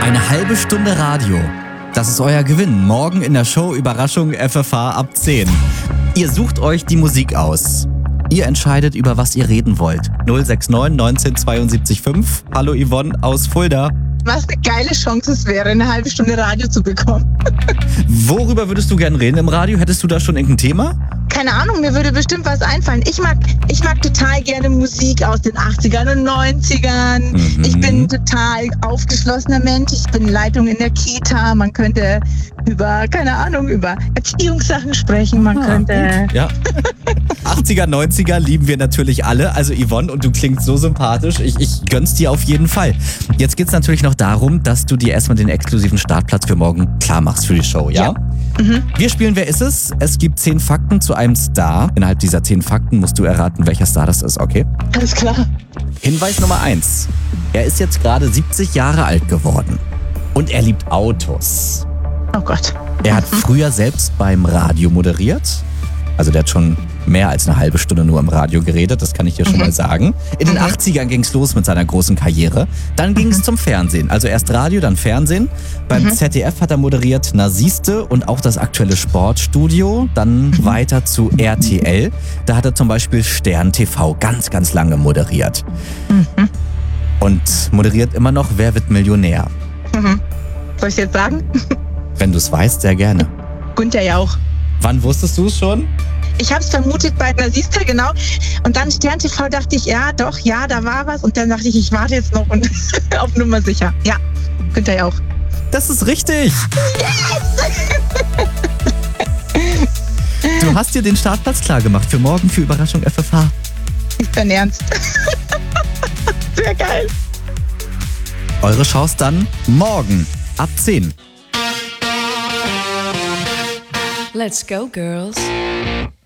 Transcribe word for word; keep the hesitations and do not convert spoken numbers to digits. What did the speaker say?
Eine halbe Stunde Radio. Das ist euer Gewinn. Morgen in der Show Überraschung F F H ab zehn. Ihr sucht euch die Musik aus. Ihr entscheidet, über was ihr reden wollt. null sechs neun neunzehn zweiundsiebzig fünf. Hallo Yvonne aus Fulda. Was eine geile Chance es wäre, eine halbe Stunde Radio zu bekommen. Worüber würdest du gerne reden im Radio? Hättest du da schon irgendein Thema? Keine Ahnung, mir würde bestimmt was einfallen. Ich mag, ich mag total gerne Musik aus den achtzigern und neunzigern. Mhm. Ich bin ein total aufgeschlossener Mensch. Ich bin Leitung in der Kita. Man könnte über, keine Ahnung, über Erziehungssachen sprechen. Man ah, könnte... Ja. achtziger, neunziger lieben wir natürlich alle. Also Yvonne, und du klingst so sympathisch. Ich, ich gönn's dir auf jeden Fall. Jetzt geht's natürlich noch darum, dass du dir erstmal den exklusiven Startplatz für morgen klar machst für die Show, ja? Ja. Mhm. Wir spielen Wer ist es? Es gibt zehn Fakten zu einem Star. Innerhalb dieser zehn Fakten musst du erraten, welcher Star das ist, okay? Alles klar. Hinweis Nummer eins. Er ist jetzt gerade siebzig Jahre alt geworden. Und er liebt Autos. Oh Gott. Er hat früher selbst beim Radio moderiert. Also der hat schon mehr als eine halbe Stunde nur im Radio geredet, das kann ich dir schon mhm. mal sagen. In den mhm. achtzigern ging es los mit seiner großen Karriere. Dann ging es mhm. zum Fernsehen. Also erst Radio, dann Fernsehen. Beim mhm. Z D F hat er moderiert Na siehste und auch das aktuelle Sportstudio. Dann mhm. weiter zu R T L. Da hat er zum Beispiel Stern T V ganz, ganz lange moderiert. Mhm. Und moderiert immer noch Wer wird Millionär? Mhm. Soll ich jetzt sagen? Wenn du es weißt, sehr gerne. Günther Jauch. Wann wusstest du es schon? Ich habe es vermutet bei Na siehste, genau. Und dann Stern T V dachte ich, ja, doch, ja, da war was. Und dann dachte ich, ich warte jetzt noch und auf Nummer sicher. Ja, Günther Jauch. Das ist richtig. Yes! Du hast dir den Startplatz klar gemacht für morgen für Überraschung F F H. Ich bin ernst. Sehr geil. Eure Chance dann morgen ab zehn. Let's go, girls.